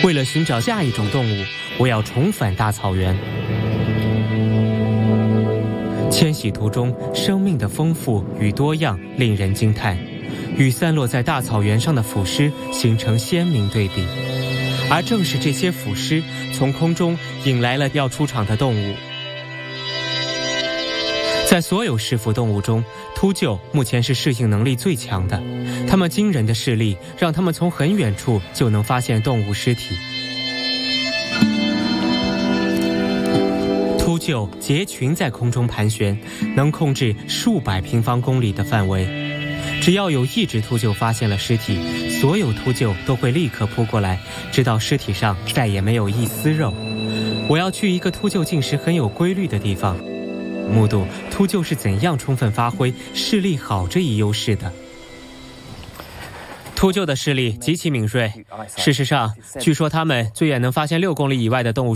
为了寻找下一种动物，我要重返大草原。迁徙途中，生命的丰富与多样令人惊叹，与散落在大草原上的腐尸形成鲜明对比。而正是这些腐尸，从空中引来了要出场的动物。在所有食腐动物中，秃鹫目前是适应能力最强的，它们惊人的视力让它们从很远处就能发现动物尸体。秃鹫结群在空中盘旋，能控制数百平方公里的范围。只要有一只秃鹫发现了尸体，所有秃鹫都会立刻扑过来，直到尸体上再也没有一丝肉。我要去一个秃鹫进食很有规律的地方，目睹秃鹫是怎样充分发挥视力好这一优势的。秃鹫的视力极其敏锐，事实上，据说它们最远能发现6公里以外的动物